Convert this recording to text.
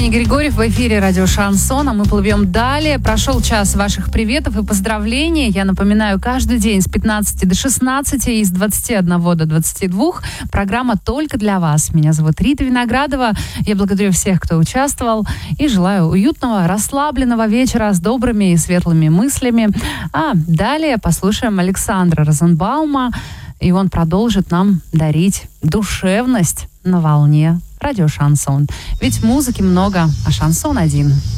Евгений Григорьев в эфире радио «Шансон», а мы плывем далее. Прошел час ваших приветов и поздравлений. Я напоминаю, каждый день с 15 до 16 и с 21 до 22 программа только для вас. Меня зовут Рита Виноградова. Я благодарю всех, кто участвовал, и желаю уютного, расслабленного вечера с добрыми и светлыми мыслями. А далее послушаем Александра Розенбаума, и он продолжит нам дарить душевность на волне радио «Шансон». Ведь музыки много, а шансон один.